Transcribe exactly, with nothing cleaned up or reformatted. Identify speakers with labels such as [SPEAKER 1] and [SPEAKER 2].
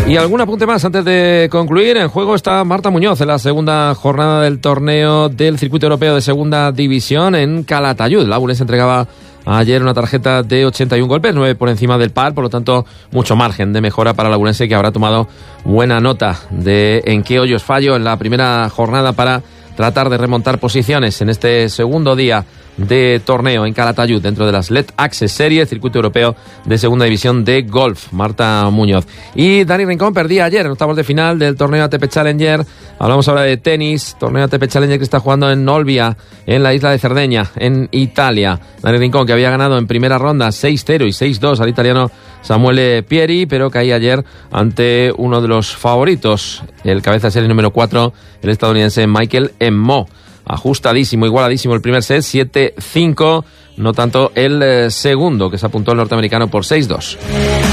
[SPEAKER 1] Y algún apunte más antes de concluir. En juego está Marta Muñoz en la segunda jornada del torneo del Circuito Europeo de Segunda División en Calatayud. La Abulense entregaba ayer una tarjeta de ochenta y un golpes, nueve por encima del par, por lo tanto mucho margen de mejora para la Abulense, que habrá tomado buena nota de en qué hoyos fallo en la primera jornada para tratar de remontar posiciones en este segundo día de torneo en Calatayud dentro de las L E D Access Series, circuito europeo de segunda división de golf. Marta Muñoz. Y Dani Rincón perdía ayer en octavos de final del torneo A T P Challenger. Hablamos ahora de tenis, torneo A T P Challenger que está jugando en Olbia, en la isla de Cerdeña, en Italia. Dani Rincón, que había ganado en primera ronda seis cero y seis dos al italiano Samuele Pieri, pero caía ayer ante uno de los favoritos, el cabeza de serie número cuatro, el estadounidense Michael Mmoh. Ajustadísimo, igualadísimo el primer set, siete cinco, no tanto el eh, segundo, que se apuntó el norteamericano por seis dos.